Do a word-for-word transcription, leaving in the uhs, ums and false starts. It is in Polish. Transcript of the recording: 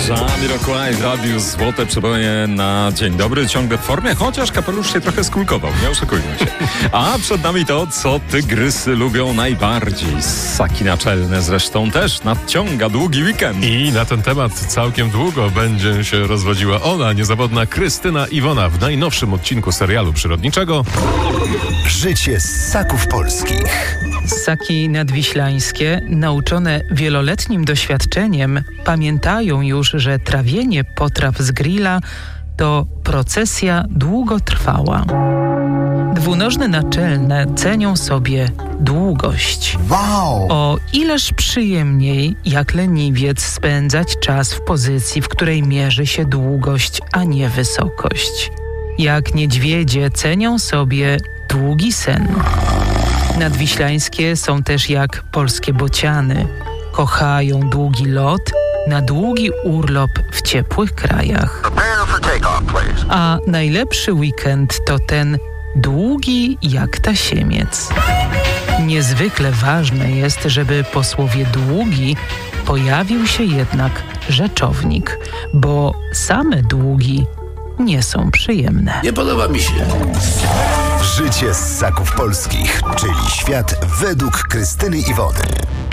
Jamiroquai w radiu Złote Przeboje na dzień dobry. Ciągle w formie, chociaż kapelusz się trochę skulkował, nie oszukujmy się. A przed nami to, co tygrysy lubią najbardziej. Ssaki naczelne zresztą też nadciąga długi weekend. I na ten temat całkiem długo będzie się rozwodziła ona, niezawodna Krystyna Iwona w najnowszym odcinku serialu przyrodniczego Życie ssaków polskich. Ssaki nadwiślańskie, nauczone wieloletnim doświadczeniem, pamiętają już, że trawienie potraw z grilla to procesja długotrwała. Dwunożne naczelne cenią sobie długość. Wow! O ileż przyjemniej, jak leniwiec, spędzać czas w pozycji, w której mierzy się długość, a nie wysokość. Jak niedźwiedzie cenią sobie długi sen. Nadwiślańskie są też jak polskie bociany. Kochają długi lot na długi urlop w ciepłych krajach. A najlepszy weekend to ten długi jak tasiemiec. Niezwykle ważne jest, żeby po słowie długi pojawił się jednak rzeczownik, bo same długi nie są przyjemne. Nie podoba mi się. Życie ssaków polskich, czyli świat według Krystyny Iwony.